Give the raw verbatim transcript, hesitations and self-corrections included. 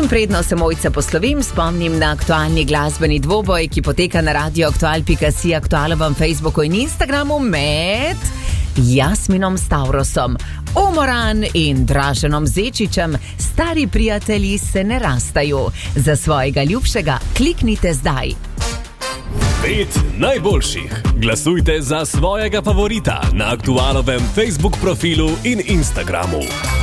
In predno se mojca poslovim, spomnim na aktualni glasbeni dvoboj, ki poteka na radio aktual pika si, aktualovem Facebooku in Instagramu med Jasminom Stavrosom, Omoran in Draženom Zečičem. Stari prijatelji se ne rastajo. Za svojega ljubšega kliknite zdaj. Pet najboljših. Glasujte za svojega favorita na aktualovem Facebook profilu in Instagramu.